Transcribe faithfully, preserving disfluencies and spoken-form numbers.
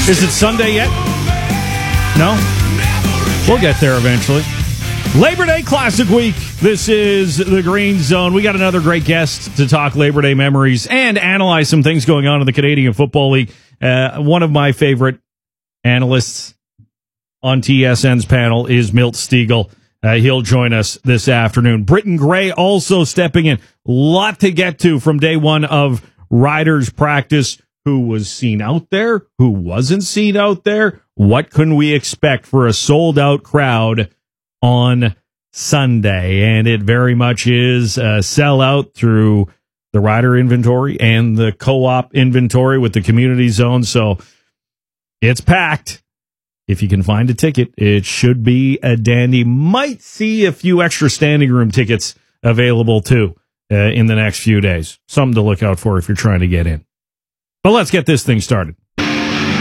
Is it Sunday yet? No? We'll get there eventually. Labor Day Classic Week. This is the Green Zone. We got another great guest to talk Labor Day memories and analyze some things going on in the Canadian Football League. Uh, one of my favorite analysts on T S N's panel is Milt Stegall. Uh, he'll join us this afternoon. Britton Gray also stepping in. Lot to get to from day one of Riders practice. Who was seen out there? Who wasn't seen out there? What can we expect for a sold-out crowd on Sunday? And it very much is a sellout through the rider inventory and the co-op inventory with the community zone. So it's packed. If you can find a ticket, it should be a dandy. Might see a few extra standing room tickets available, too, uh, in the next few days. Something to look out for if you're trying to get in. But let's get this thing started.